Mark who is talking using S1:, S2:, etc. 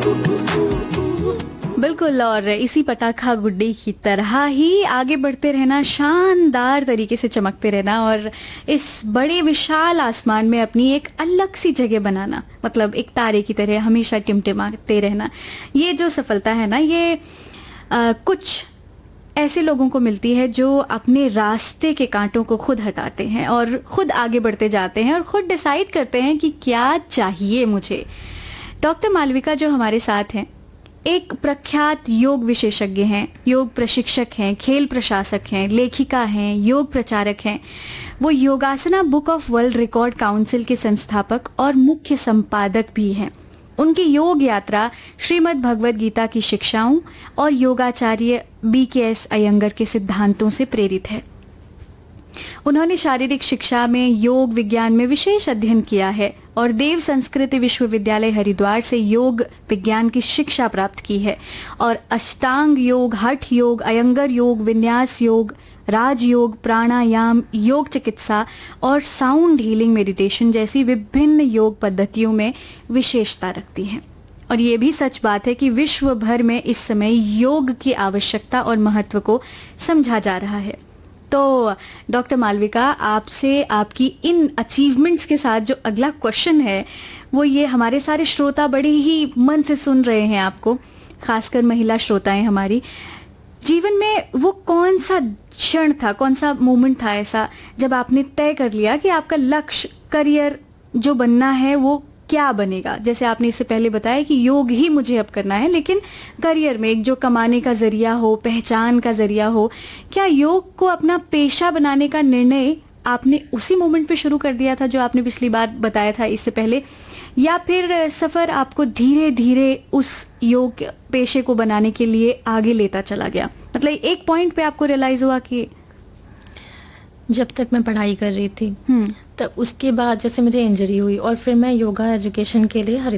S1: बिल्कुल, और इसी पटाखा गुड्डे की तरह ही आगे बढ़ते रहना, शानदार तरीके से चमकते रहना और इस बड़े विशाल आसमान में अपनी एक अलग सी जगह बनाना, मतलब एक तारे की तरह हमेशा टिमटिमाते रहना। ये जो सफलता है ना, ये कुछ ऐसे लोगों को मिलती है जो अपने रास्ते के कांटों को खुद हटाते हैं और खुद आगे बढ़ते जाते हैं और खुद डिसाइड करते हैं कि क्या चाहिए मुझे। डॉक्टर मालविका जो हमारे साथ हैं, एक प्रख्यात योग विशेषज्ञ हैं, योग प्रशिक्षक हैं, खेल प्रशासक हैं, लेखिका हैं, योग प्रचारक हैं। वो योगासना book of world record council के संस्थापक और मुख्य संपादक भी हैं। उनकी योग यात्रा श्रीमद् भगवद गीता की शिक्षाओं और योगाचार्य BKS अयंगर के सिद्धांतों से प्रेरित है। उन्होंने शारीरिक शिक्षा में योग विज्ञान में विशेष अध्ययन किया है और देव संस्कृति विश्वविद्यालय हरिद्वार से योग विज्ञान की शिक्षा प्राप्त की है और अष्टांग योग, हठ योग, अयंगर योग, विन्यास योग, राजयोग, प्राणायाम, योग चिकित्सा और साउंड हीलिंग मेडिटेशन जैसी विभिन्न योग पद्धतियों में विशेषता रखती हैं। और ये भी सच बात है कि विश्व भर में इस समय योग की आवश्यकता और महत्व को समझा जा रहा है। तो डॉक्टर मालविका, आपसे आपकी इन अचीवमेंट्स के साथ जो अगला क्वेश्चन है वो ये, हमारे सारे श्रोता बड़े ही मन से सुन रहे हैं आपको, खासकर महिला श्रोताएं हमारी। जीवन में वो कौन सा क्षण था, कौन सा मोमेंट था ऐसा जब आपने तय कर लिया कि आपका लक्ष्य, करियर जो बनना है वो क्या बनेगा? जैसे आपने इससे पहले बताया कि योग ही मुझे अब करना है, लेकिन करियर में एक जो कमाने का जरिया हो, पहचान का जरिया हो, क्या योग को अपना पेशा बनाने का निर्णय आपने उसी मोमेंट पे शुरू कर दिया था जो आपने पिछली बार बताया था इससे पहले, या फिर सफर आपको धीरे धीरे उस योग पेशे को बनाने के लिए आगे लेता चला गया? मतलब एक पॉइंट पे आपको रियलाइज हुआ कि
S2: जब तक मैं पढ़ाई कर रही थी तब उसके बाद जैसे मुझे इंजरी हुई और फिर मैं योगा एजुकेशन के लिए